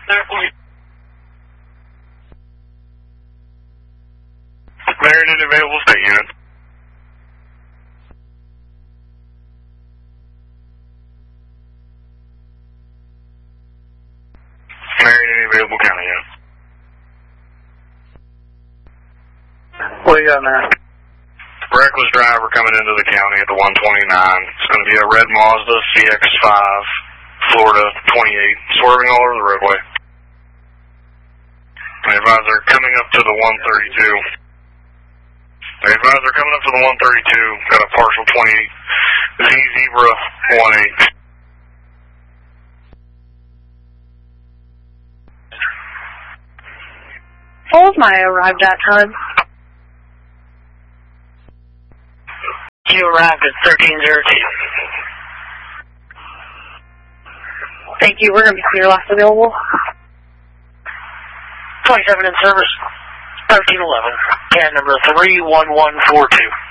Marion, available state unit. Marion, available county unit. What do you got, man? Reckless driver coming into the county at the 129. It's going to be a red Mazda CX-5, Florida 28, swerving all over the roadway. I advise they're coming up to the 132. I advise they're coming up to the 132. Got a partial 28. Z Zebra 18. What was my arrived at time? You arrived at 1302. Thank you. We're going to be clear last available. 27 in service, 1311. CAN number 31142.